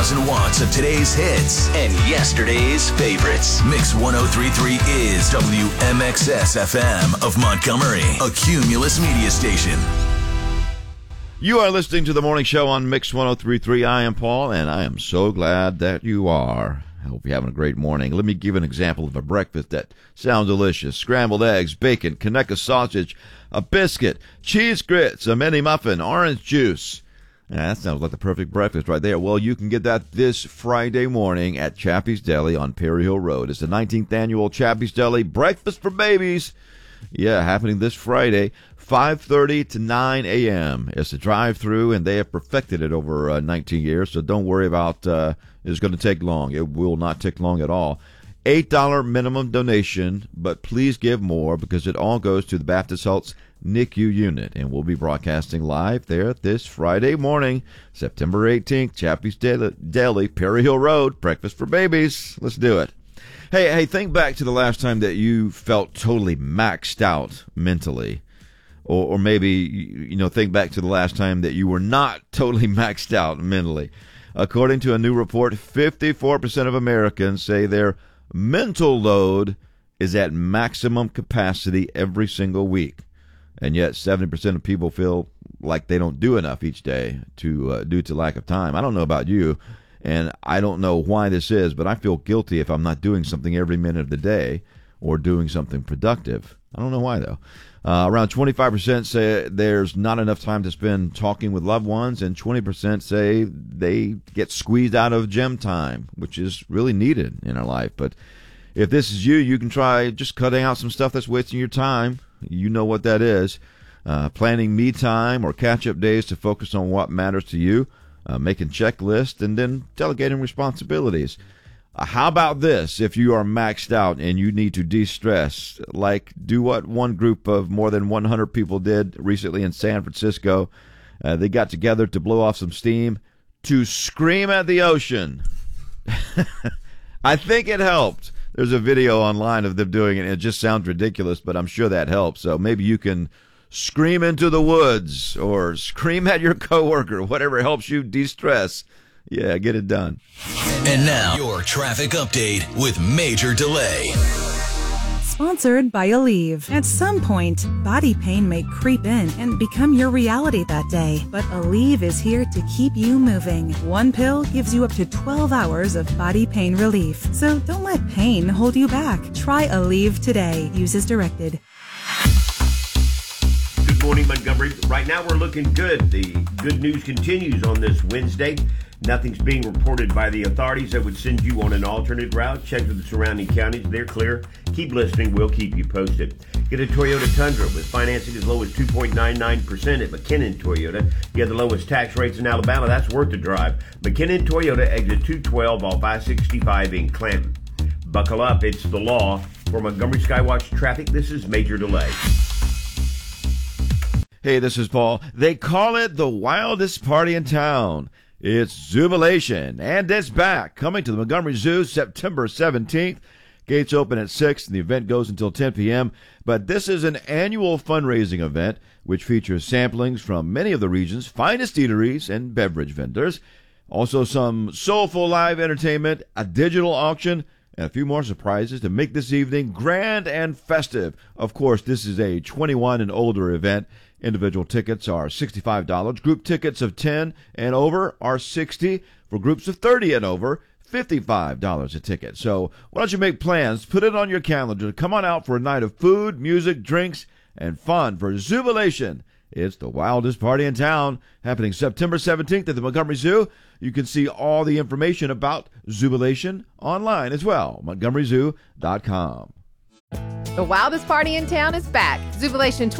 Watts of today's hits and yesterday's favorites. Mix 103.3 is WMXS FM of Montgomery, a Cumulus media station. You are listening to the morning show on Mix 103.3. I am Paul, and I am so glad that you are. I hope you're having a great morning. Let me give an example of a breakfast that sounds delicious. Scrambled eggs, bacon, Conecuh sausage, a biscuit, cheese grits, a mini muffin, orange juice. That sounds like the perfect breakfast right there. Well, you can get that this Friday morning at Chappie's Deli on Perry Hill Road. It's the 19th annual Chappie's Deli Breakfast for Babies. Yeah, happening this Friday, 5:30 to 9 a.m. It's a drive-through, and they have perfected it over 19 years, so don't worry about it's going to take long. It will not take long at all. $8 minimum donation, but please give more because it all goes to the Baptist Health's NICU unit, and we'll be broadcasting live there this Friday morning, September 18th, Chappie's Deli, Perry Hill Road, breakfast for babies. Let's do it. Hey, think back to the last time that you felt totally maxed out mentally, or maybe, think back to the last time that you were not totally maxed out mentally. According to a new report, 54% of Americans say their mental load is at maximum capacity every single week. And yet 70% of people feel like they don't do enough each day due to lack of time. I don't know about you, and I don't know why this is, but I feel guilty if I'm not doing something every minute of the day or doing something productive. I don't know why, though. Around 25% say there's not enough time to spend talking with loved ones, and 20% say they get squeezed out of gym time, which is really needed in our life. But if this is you, you can try just cutting out some stuff that's wasting your time. You know what that is. Planning me time or catch-up days to focus on what matters to you, making checklists, and then delegating responsibilities. How about this? If you are maxed out and you need to de-stress, like do what one group of more than 100 people did recently in San Francisco. They got together to blow off some steam to scream at the ocean. I think it helped. There's a video online of them doing it, and it just sounds ridiculous, but I'm sure that helps. So maybe you can scream into the woods or scream at your coworker, whatever helps you de-stress. Yeah, get it done. And now, your traffic update with Major Delay. Sponsored by Aleve. At some point, body pain may creep in and become your reality that day. But Aleve is here to keep you moving. One pill gives you up to 12 hours of body pain relief. So don't let pain hold you back. Try Aleve today. Use as directed. Good morning, Montgomery. Right now we're looking good. The good news continues on this Wednesday. Nothing's being reported by the authorities that would send you on an alternate route. Check with the surrounding counties. They're clear. Keep listening. We'll keep you posted. Get a Toyota Tundra with financing as low as 2.99% at McKinnon Toyota. You have the lowest tax rates in Alabama. That's worth the drive. McKinnon Toyota, exit 212 off I-65 in Clanton. Buckle up. It's the law. For Montgomery Skywatch Traffic, this is Major Delay. Hey, this is Paul. They call it the wildest party in town. It's Zubilation, and it's back. Coming to the Montgomery Zoo September 17th. Gates open at 6, and the event goes until 10 p.m. But this is an annual fundraising event, which features samplings from many of the region's finest eateries and beverage vendors. Also some soulful live entertainment, a digital auction, and a few more surprises to make this evening grand and festive. Of course, this is a 21 and older event. Individual tickets are $65. Group tickets of 10 and over are $60. For groups of 30 and over, $55 a ticket. So why don't you make plans, put it on your calendar to come on out for a night of food, music, drinks, and fun for Zubilation. It's the wildest party in town, happening September 17th at the Montgomery Zoo. You can see all the information about Zubilation online as well, montgomeryzoo.com. The wildest party in town is back. Zubilation